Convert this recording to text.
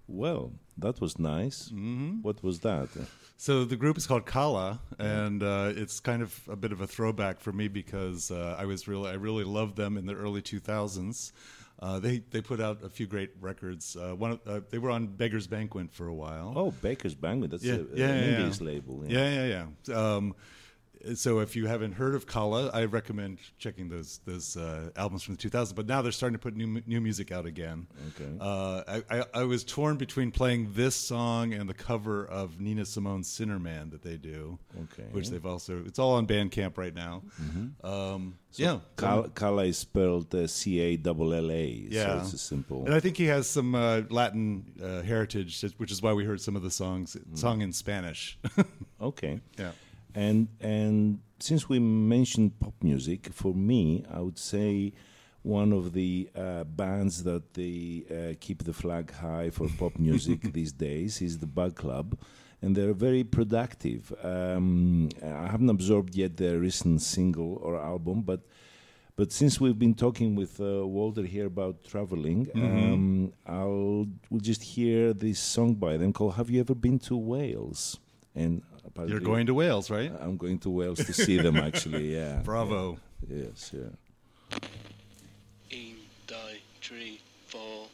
Well, that was nice. Mm-hmm. What was that? So the group is called Kala, and it's kind of a bit of a throwback for me because I really loved them in the early 2000s. They put out a few great records. They were on Beggar's Banquet for a while. Oh, Baker's Banquet. That's an Indies label. Yeah. So if you haven't heard of Kala, I recommend checking those albums from the 2000s. But now they're starting to put new music out again. Okay. I was torn between playing this song and the cover of Nina Simone's Sinner Man that they do. Okay. Which they've also, it's all on Bandcamp right now. Mm-hmm. Kala is spelled Calla. Yeah. So it's a simple. And I think he has some Latin heritage, which is why we heard some of the songs sung in Spanish. Okay. Yeah. And since we mentioned pop music, for me, I would say one of the bands that they keep the flag high for pop music these days is the Bug Club, and they're very productive. I haven't absorbed yet their recent single or album, but since we've been talking with Walter here about traveling, we'll just hear this song by them called "Have You Ever Been to Wales?" And you're going to Wales, right? I'm going to Wales to see them, actually, yeah. Bravo. Yeah. Yes, yeah. 1, 2, 3, 4